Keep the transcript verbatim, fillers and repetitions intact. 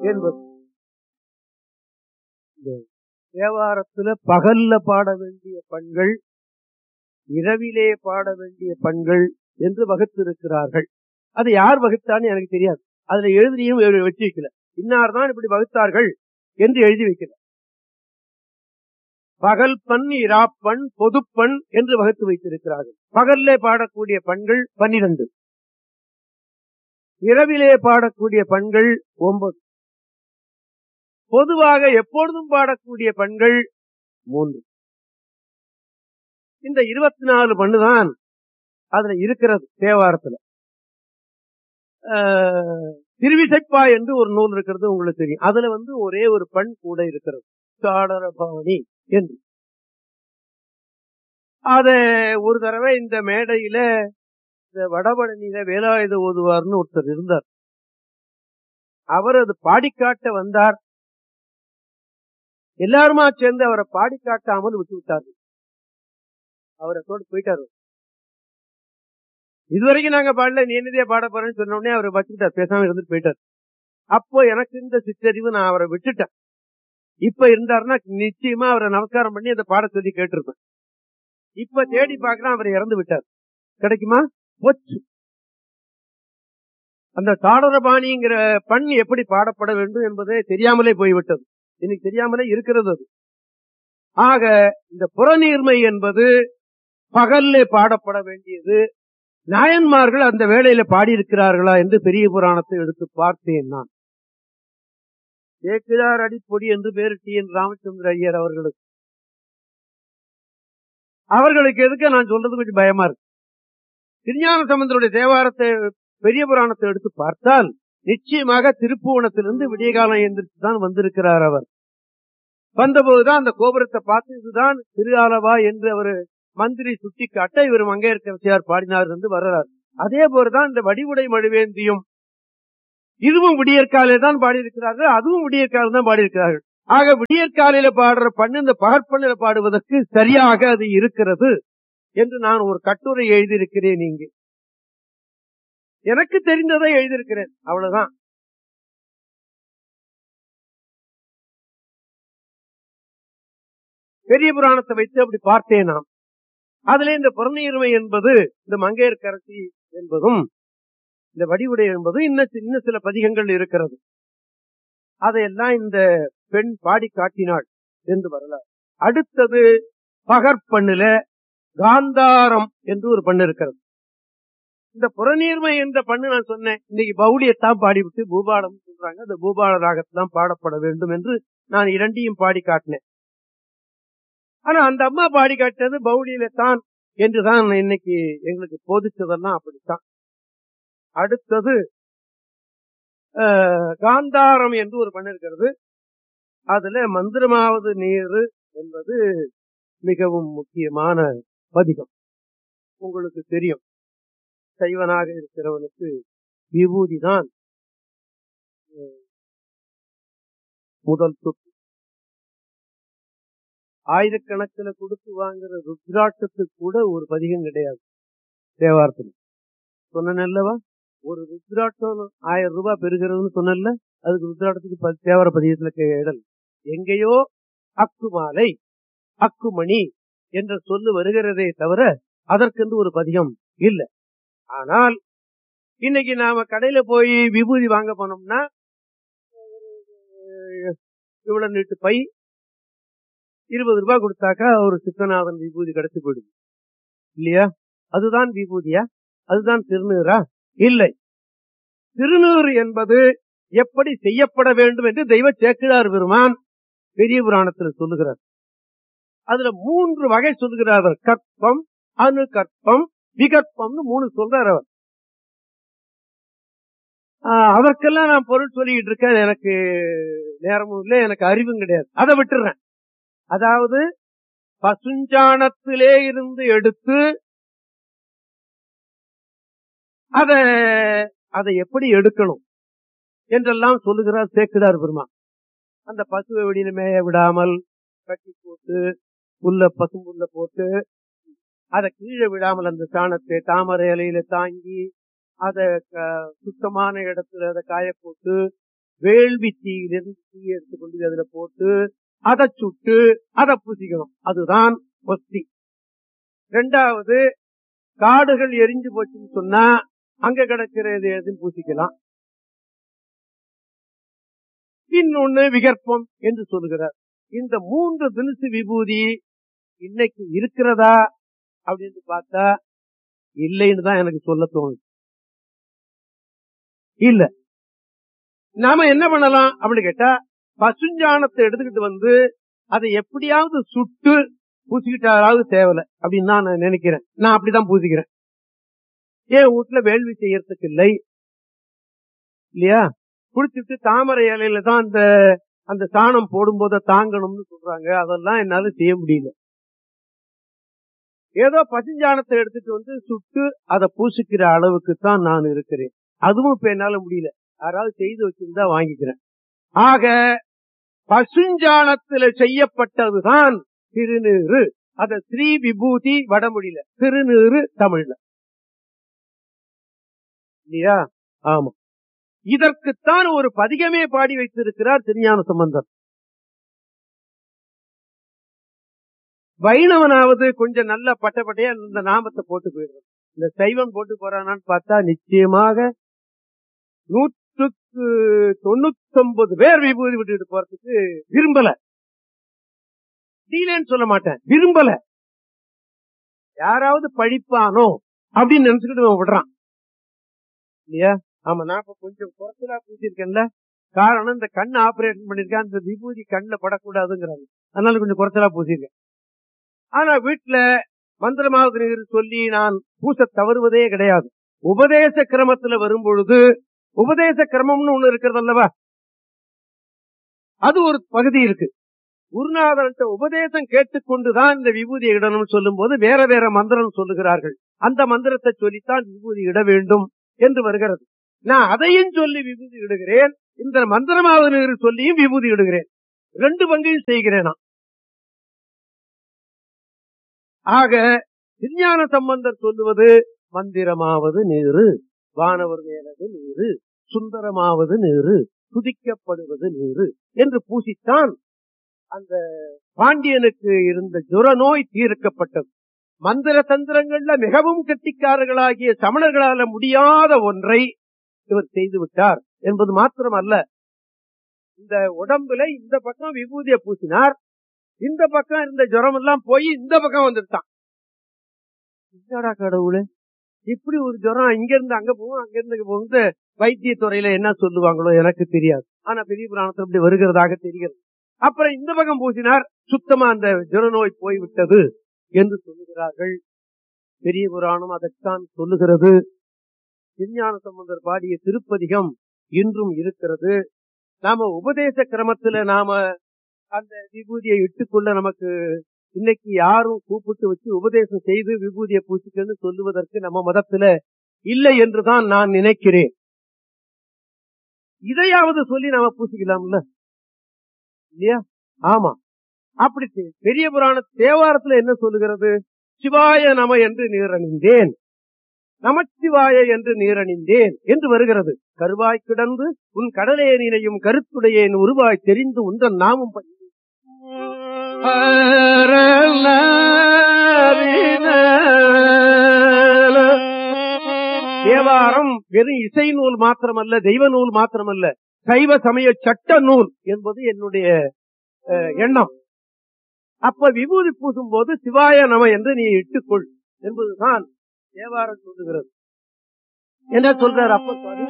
என்பது. தேவாரத்துல பகல்ல பாட வேண்டிய பண்கள், இரவிலே பாட வேண்டிய பண்கள் என்று வகுத்திருக்கிறார்கள். அது யார் வகுத்தான்னு எனக்கு தெரியாது. அதுல எழுதியும் வச்சு வைக்கல. இன்னார்தான் இப்படி வகுத்தார்கள் என்று எழுதி வைக்கல. பகல் பண், இராப்பண், பொதுப்பண் என்று வகுத்து வைத்திருக்கிறார்கள். பகல்லே பாடக்கூடிய பண்கள் பன்னிரண்டு, இரவிலே பாடக்கூடிய பண்கள் ஒன்பது, பொதுவாக எப்பொழுதும் பாடக்கூடிய பண்கள் மூன்று. இந்த இருபத்தி நாலு பண்ணுதான் அதுல இருக்கிறது தேவாரத்துல. திருவிசைப்பா என்று ஒரு நூல் இருக்கிறது, உங்களுக்கு தெரியும். அதுல வந்து ஒரே ஒரு பண் கூட இருக்கிறது, தாடரபாணி என்று. அத ஒரு தடவை இந்த மேடையில இந்த வடபழனியில வேலாயுத ஓதுவார்னு ஒருத்தர் இருந்தார். அவர் அது பாடிக்காட்ட வந்தார். எல்லாருமா சேர்ந்து அவரை பாடிக்காட்டாமல் விட்டு விட்டார்கள். அவரை தோடு போயிட்டாரு. இதுவரைக்கும் நாங்க பாடல, நீ என்னதே பாட போறேன்னு சொன்ன உடனே அவரை வச்சுக்கிட்டார், பேசாம இருந்துட்டு போயிட்டார். அப்போ எனக்கு இந்த சிற்றறிவு, நான் அவரை விட்டுட்டேன். இப்ப இருந்தாருன்னா நிச்சயமா அவரை நமஸ்காரம் பண்ணி அந்த பாட சொல்லி கேட்டிருப்பேன். இப்ப தேடி பார்க்கலாம், அவரை இறந்து விட்டார். கிடைக்குமா? போச்சு. அந்த தாடரபாணிங்கிற பண் எப்படி பாடப்பட வேண்டும் என்பதே தெரியாமலே போய்விட்டது. இன்னைக்கு தெரியாமலே இருக்கிறது அது. ஆக இந்த புறநீர்மை என்பது பகல்ல பாடப்பட வேண்டியது. நாயன்மார்கள் அந்த வேளையில பாடியிருக்கிறார்களா என்று பெரிய புராணத்தை எடுத்து பார்த்தேன் நான். சேக்கிழார் அடிப்பொடி என்று பேரு டி என் ராமச்சந்திர ஐயர் அவர்களுக்கு. அவர்களுக்கு எதுக்கு நான் சொல்றது கொஞ்சம் பயமா இருக்கு. திருஞான சம்பந்தருடைய தேவாரத்தை, பெரிய புராணத்தை எடுத்து பார்த்தால் நிச்சயமாக திருப்புவனத்திலிருந்து விடிய காலம் எந்திரிச்சு தான் வந்திருக்கிறார். அவர் வந்தபோதுதான் அந்த கோபுரத்தை பார்த்து இதுதான் திரு ஆலவா என்று அவர் மந்திரி சுட்டி காட்ட இவர் மங்கையர்க்கரசியார் பாடினார் என்று வர்றார். அதே போலதான் இந்த வடிவுடை மழுவேந்தியும் இதுவும் விடியற்காலையில தான் பாடியிருக்கிறார்கள், அதுவும் விடியற்காலம் தான் பாடியிருக்கிறார்கள். ஆக விடியற்காலையில பாடுற பண்ணு இந்த பகற்பண்ணில பாடுவதற்கு சரியாக அது இருக்கிறது என்று நான் ஒரு கட்டுரை எழுதியிருக்கிறேன். இங்கு எனக்கு தெரிந்ததை எழுதியிருக்கிறேன், அவ்வளவுதான். பெரிய புராணத்தை வைத்து அப்படி பார்த்தேன் நாம். அதுல இந்த புறநீர்மை என்பது, இந்த மங்கையர்க்கரசி என்பதும், இந்த வடிவுடை என்பது இன்னும் இன்னும் சில பதிகங்கள் இருக்கிறது. அதையெல்லாம் இந்த பெண் பாடி காட்டினாள் என்று வரலாறு. அடுத்தது பகற்பண்ணுல காந்தாரம் என்று ஒரு பண்ணு இருக்கிறது. இந்த புறநீர்மை என்ற பண்ணு நான் சொன்னேன், இன்னைக்கு பௌடியத்தான் பாடிவிட்டு பூபாலம் சொல்றாங்க. அந்த பூபால ராகத்தான் பாடப்பட வேண்டும் என்று நான் இரண்டையும் பாடி காட்டினேன். ஆனா அந்த அம்மா பாடி காட்டினது பௌடியில தான் என்றுதான் இன்னைக்கு எங்களுக்கு போதிச்சதெல்லாம் அப்படித்தான். அடுத்தது காந்தாரம் என்று ஒரு பண்ணு இருக்கிறது. அதுல மந்திரமாவது நீரு என்பது மிகவும் முக்கியமான பதிகம். உங்களுக்கு தெரியும், சைவனாக இருக்கிறவனுக்கு விபூதி தான் முதல் சொத்து. ஆயிரக்கணக்கில் கொடுத்து வாங்குற ருத்ராட்சத்துக்கு கூட ஒரு பதிகம் கிடையாது தேவாரத்தில். சொன்னல்லவா, ஒரு ருத்ராட்சம் ஆயிரம் ரூபாய் பெறுகிறதுன்னு சொன்னல, அதுக்கு ருத்ராட்சத்துக்கு தேவார பதிகத்துல இடல். எங்கேயோ அக்குமாலை அக்குமணி என்ற சொல்லு வருகிறதே தவிர அதற்கென்று ஒரு பதிகம் இல்லை. ஆனால் இன்னைக்கு நாம கடையில போய் விபூதி வாங்க போனோம்னா இவ்வளவு நீட்டு பை இருபது ரூபாய் கொடுத்தாக்கா ஒரு சித்தநாதன் விபூதி கிடைச்சு போயிடுது இல்லையா? அதுதான் விபூதியா? அதுதான் திருநீரா? இல்லை. திருநீறு என்பது எப்படி செய்யப்பட வேண்டும் என்று தெய்வ சேக்கிழார் பெருமான் பெரிய புராணத்தில் சொல்லுகிறார். அதுல மூன்று வகை சொல்லுகிறார். கற்பம், அணு கற்பம், விகற்பம்னு மூணு சொல்றார் அவர். அதற்கெல்லாம் நான் பொருள் சொல்லிட்டு இருக்கேன். எனக்கு நேரமும் இல்லை, எனக்கு அறிவும் கிடையாது. அதை விட்டுறேன். அதாவது பசுஞ்சாணத்திலே இருந்து எடுத்து அத அதை எப்படி எடுக்கணும் என்றெல்லாம் சொல்லுகிறார் சேக்கிழார் பெருமான். அந்த பசுவை வெளியில மேய விடாமல் கட்டி போட்டு புல்ல பசும்புல்ல போட்டு அதை கீழே விடாமல் அந்த சாணத்தை தாமரை இலையில தாங்கி அதை சுத்தமான இடத்துல அதை காய போட்டு வேள்வி தீயிலிருந்து தீயை எடுத்துக்கொண்டு அதுல போட்டு அதை சுட்டு அதை பூசிக்கணும். அதுதான் ஒஸ்தி. ரெண்டாவது, காடுகள் எரிஞ்சு போச்சுன்னு சொன்னா அங்க கிடக்கிறது எதுன்னு பூசிக்கலாம். இன்னொன்னு விகற்பம் என்று சொல்லுகிறார். இந்த மூன்று தினசு விபூதி இன்னைக்கு இருக்கிறதா அப்படின்னு பார்த்தா இல்லைன்னு தான் எனக்கு சொல்ல தோணுது. இல்ல, நாம என்ன பண்ணலாம் அப்படின்னு கேட்டா, பசுஞ்சாணத்தை எடுத்துக்கிட்டு வந்து அதை எப்படியாவது சுட்டு பூசிக்கிட்டாவது தேவையில்லை அப்படின்னு தான் நான் நினைக்கிறேன். நான் அப்படிதான் பூசிக்கிறேன். ஏன் வீட்டுல வேள்வி செய்யறதுக்கு இல்லை இல்லையா? குடிச்சிட்டு தாமரை இலையில தான் அந்த அந்த சாணம் போடும்போது தாங்கணும்னு சொல்றாங்க. அதெல்லாம் என்னால செய்ய முடியல. ஏதோ பசுஞ்சாணத்தை எடுத்துட்டு வந்து சுட்டு அதை பூசிக்கிற அளவுக்கு தான் நான் இருக்கிறேன். அதுவும் இப்ப என்னால முடியல. யாராவது செய்து வச்சிருந்தா வாங்கிக்கிறேன். ஆக பசுஞ்சாணத்துல செய்யப்பட்டதுதான் திருநீறு. அத ஸ்ரீ விபூதி வடமொழியில, திருநீறு தமிழ்ல இல்லையா? ஆமா. இதற்குத்தான் ஒரு பதிகமே பாடி வைத்திருக்கிறார் திருஞான சம்பந்தர். வைணவனாவது கொஞ்சம் நல்ல பட்டப்பட்டையா இந்த நாமத்தை போட்டு போயிடுறான். இந்த சைவம் போட்டு போறானான்னு பார்த்தா நிச்சயமாக நூற்றுக்கு தொண்ணூத்தி ஒன்பது பேர் விபூதி விட்டுட்டு போறதுக்கு விரும்பல. டீலேன்னு சொல்ல மாட்டேன், விரும்பல. யாராவது பழிப்பானோ அப்படின்னு நினைச்சுக்கிட்டு விடுறான் இல்லையா? ஆமா, நான் இப்ப கொஞ்சம் குறைச்சலா பூசிருக்கேன்ல. காரணம், இந்த கண் ஆபரேஷன் பண்ணிருக்கேன், அந்த விபூதி கண்ணுல படக்கூடாதுங்கிறாங்க. அதனால கொஞ்சம் குறைச்சலா பூசிருக்கேன். ஆனா வீட்டுல மந்திரமாவது சொல்லி நான் பூச தவறுவதே கிடையாது. உபதேச கிரமத்துல வரும் பொழுது, உபதேச கிரமம்னு ஒண்ணு இருக்கிறது அல்லவா, அது ஒரு பகுதி இருக்கு. குருநாதர்கிட்ட உபதேசம் கேட்டுக்கொண்டுதான் இந்த விபூதியை இடணும்னு சொல்லும் போது வேற வேற மந்திரம் சொல்லுகிறார்கள். அந்த மந்திரத்தை சொல்லித்தான் விபூதி இட வேண்டும் என்று வருகிறது. நான் அதையும் சொல்லி விபூதி இடுகிறேன், இந்த மந்திரமாவது சொல்லியும் விபூதி இடுகிறேன். ரெண்டு பங்கையும் செய்கிறேன் நான். ஆக திருஞான சம்பந்தர் சொல்லுவது, மந்திரமாவது நீரு, வானவர் மேலது நீரு, சுந்தரமாவது நீரு, துதிக்கப்படுவது நீரு என்று பூசித்தான் அந்த பாண்டியனுக்கு இருந்த ஜுர நோய் தீர்க்கப்பட்டது. மந்திர தந்திரங்கள்ல மிகவும் கெட்டிக்காரர்களாகிய சமணர்களால முடியாத ஒன்றை இவர் செய்து விட்டார் என்பது மாத்திரம் அல்ல. இந்த உடம்புல இந்த பக்கம் விபூதியை பூசினார், இந்த பக்கம் இருந்த ஜுரம் எல்லாம் போய் இந்த பக்கம் வந்துட்டான். என்னடா கடவுளே, இப்படி ஒரு ஜுரம் இங்க இருந்து அங்க போகும், அங்க இருந்து போகுது. வைத்திய துறையில என்ன சொல்லுவாங்களோ எனக்கு தெரியாது. ஆனா பெரிய புராணத்தில் இப்படி வருகிறதாக தெரிகிறது. அப்புறம் இந்த பக்கம் பூசினார், சுத்தமா அந்த ஜுர நோய் போய்விட்டது என்று சொல்லுகிறார்கள். பெரிய புராணம் அதைத்தான் சொல்லுகிறது. திருஞான சம்பந்தர் பாடிய திருப்பதிகம் இன்றும் இருக்கிறது. நாம உபதேச கிரமத்துல நாம அந்த விபூதியை இட்டுக்கொள்ள நமக்கு இன்னைக்கு யாரும் கூப்பிட்டு வச்சு உபதேசம் செய்து விபூதியை பூசிக்கன்னு சொல்லுவதற்கு நம்ம மதத்துல இல்லை என்றுதான் நான் நினைக்கிறேன். இதையாவது சொல்லி நாம பூசிக்கலாம்ல இல்லையா? ஆமா, அப்படி பெரிய புராண தேவாரத்துல என்ன சொல்லுகிறது? சிவாய நம என்று நீரணிந்தேன், நமச்சிவாய என்று நீரணிந்தேன் என்று வருகிறது. கருவாய் கிடந்து உன் கடலேனினையும் கருத்துடையேன் உருவாய் தெரிந்து உந்தன் நாமும் தேவாரம் வெறும் இசை நூல் மாத்திரமல்ல, தெய்வ நூல் மாத்திரமல்ல, சைவ சமய சட்ட நூல் என்பது என்னுடைய எண்ணம். அப்ப விபூதி பூசும் போது சிவாய நம என்று நீ இட்டுக்கொள் என்பதுதான் தேவாரம் சொல்லுகிறது. என்ன சொல்றார் அப்ப?